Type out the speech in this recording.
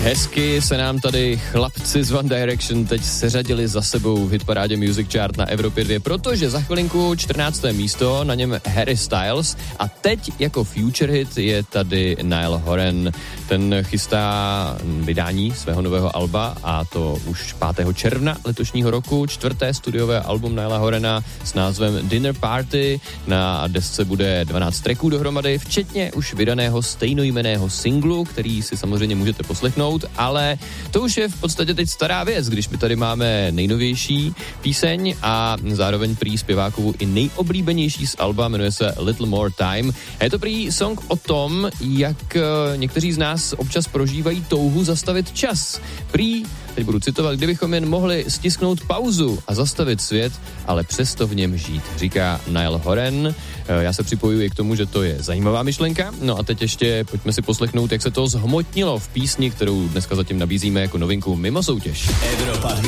Hezky se nám tady chlapci z One Direction teď seřadili za sebou v hitparádě Music Chart na Evropě 2, protože za chvilinku 14. místo, na něm Harry Styles a teď jako future hit je tady Niall Horan. Ten chystá vydání svého nového alba a to už 5. června letošního roku, 4. studiové album Nialla Horana s názvem Dinner Party. Na desce bude 12 tracků dohromady, včetně už vydaného stejnojmenného singlu, který si samozřejmě můžete poslechnout, ale to už je v podstatě teď stará věc, když my tady máme nejnovější píseň a zároveň prý zpěvákovu i nejoblíbenější z alba, jmenuje se Little More Time. A je to prý song o tom, jak někteří z nás občas prožívají touhu zastavit čas. Prý, teď budu citovat, kdybychom jen mohli stisknout pauzu a zastavit svět, ale přesto v něm žít, říká Niall Horan. Já se připojuji k tomu, že to je zajímavá myšlenka. No a teď ještě pojďme si poslechnout, jak se to zhmotnilo v písni, kterou dneska zatím nabízíme jako novinku mimo soutěž. Evropa